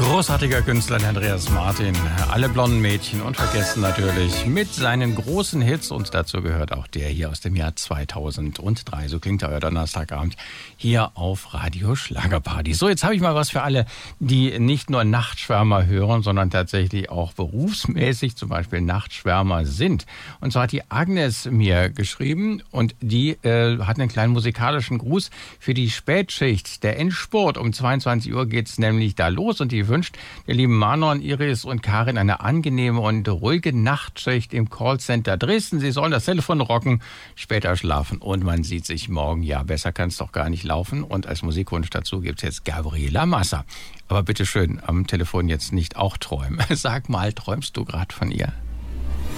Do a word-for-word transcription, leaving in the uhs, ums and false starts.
Großartiger Künstler, Andreas Martin. Alle blonden Mädchen und vergessen natürlich mit seinen großen Hits. Und dazu gehört auch der hier aus dem Jahr zweitausenddrei. So klingt er Donnerstagabend hier auf Radio Schlagerparty. So, jetzt habe ich mal was für alle, die nicht nur Nachtschwärmer hören, sondern tatsächlich auch berufsmäßig zum Beispiel Nachtschwärmer sind. Und zwar hat die Agnes mir geschrieben und die äh, hat einen kleinen musikalischen Gruß für die Spätschicht. Der Endspurt um zweiundzwanzig Uhr geht's nämlich da los und die wünscht der lieben Manon, Iris und Karin eine angenehme und ruhige Nachtschicht im Callcenter Dresden. Sie sollen das Telefon rocken, später schlafen und man sieht sich morgen. Ja, besser kann es doch gar nicht laufen. Und als Musikwunsch dazu gibt es jetzt Gabriela Massa. Aber bitteschön, am Telefon jetzt nicht auch träumen. Sag mal, träumst du gerade von ihr?